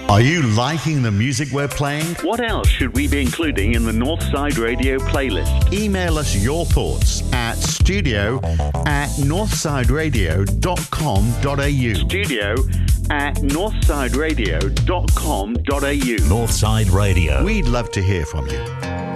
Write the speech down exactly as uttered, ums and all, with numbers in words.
Are you liking the music we're playing? What else should we be including in the Northside Radio playlist? Email us your thoughts at studio at northsideradio dot com dot a u. Studio at northsideradio dot com dot a u. Northside Radio. We'd love to hear from you.